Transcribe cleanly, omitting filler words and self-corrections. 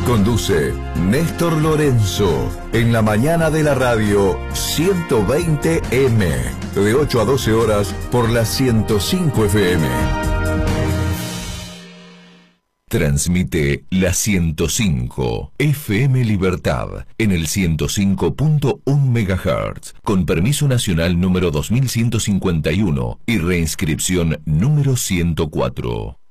Conduce Néstor Lorenzo en la mañana de la radio 120M, de 8 a 12 horas por la 105 FM. Transmite la 105 FM Libertad en el 105.1 MHz, con permiso nacional número 2151 y reinscripción número 104.